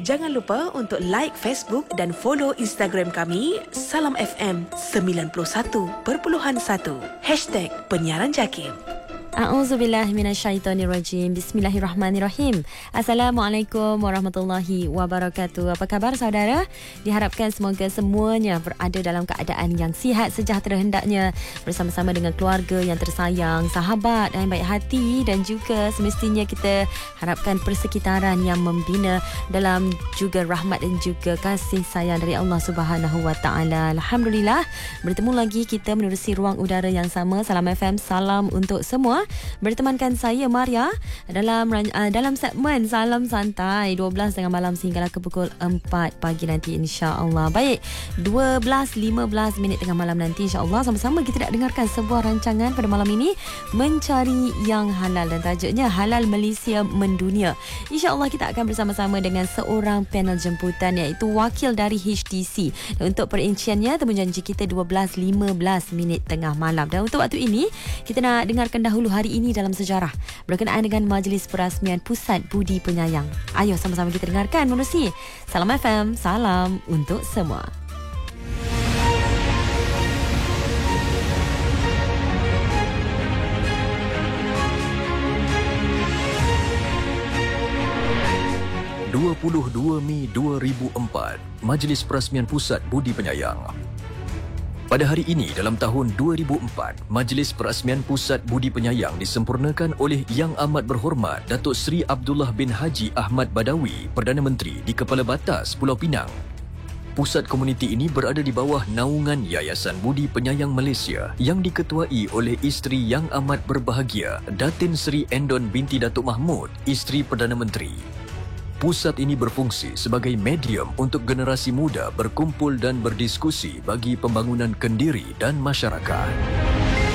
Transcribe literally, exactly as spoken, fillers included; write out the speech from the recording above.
Jangan lupa untuk like Facebook dan follow Instagram kami Salam F M sembilan puluh satu perpuluhan satu. Hashtag Penyiaran Jakim. A'udzubillahi minasyaitonirrajim. Bismillahirrahmanirrahim. Assalamualaikum warahmatullahi wabarakatuh. Apa khabar saudara? Diharapkan semoga semuanya berada dalam keadaan yang sihat sejahtera hendaknya, bersama-sama dengan keluarga yang tersayang, sahabat yang baik hati, dan juga semestinya kita harapkan persekitaran yang membina dalam juga rahmat dan juga kasih sayang dari Allah Subhanahu wa taala. Alhamdulillah, bertemu lagi kita menerusi ruang udara yang sama Salam F M, salam untuk semua. Bertemankan saya Maria dalam uh, dalam segmen Salam Santai dua belas tengah malam sehinggalah ke pukul empat pagi nanti, insya-Allah. Baik, dua belas lima belas minit tengah malam nanti, insya-Allah sama-sama kita nak dengarkan sebuah rancangan pada malam ini, Mencari Yang Halal, dan tajuknya Halal Malaysia Mendunia. Insya-Allah kita akan bersama-sama dengan seorang panel jemputan, iaitu wakil dari H D C. Dan untuk perinciannya, temu janji kita dua belas lima belas minit tengah malam. Dan untuk waktu ini kita nak dengarkan dahulu hari ini dalam sejarah berkenaan dengan Majlis Perasmian Pusat Budi Penyayang. Ayo sama-sama kita dengarkan menerusi Salam F M, salam untuk semua. dua puluh dua Mei dua ribu empat, Majlis Perasmian Pusat Budi Penyayang. Pada hari ini dalam tahun dua ribu empat, Majlis Perasmian Pusat Budi Penyayang disempurnakan oleh Yang Amat Berhormat Datuk Seri Abdullah bin Haji Ahmad Badawi, Perdana Menteri di Kepala Batas Pulau Pinang. Pusat komuniti ini berada di bawah naungan Yayasan Budi Penyayang Malaysia yang diketuai oleh isteri Yang Amat Berbahagia Datin Seri Endon binti Datuk Mahmud, isteri Perdana Menteri. Pusat ini berfungsi sebagai medium untuk generasi muda berkumpul dan berdiskusi bagi pembangunan kendiri dan masyarakat.